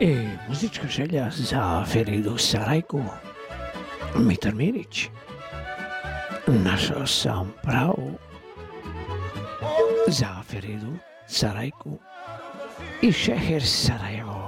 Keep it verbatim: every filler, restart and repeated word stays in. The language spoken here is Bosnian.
E muzička želja za Feridu Sarajku, Mitar Mirić. Našao sam pravu za Feridu Sarajku i Šeher Sarajevo.